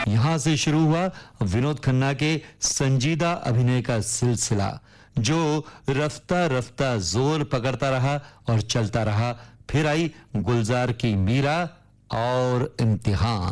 यहां से शुरू हुआ विनोद खन्ना के संजीदा अभिनय का सिलसिला, जो रफ्ता रफ्ता जोर पकड़ता रहा और चलता रहा। फिर आई गुलजार की मीरा और इम्तिहान।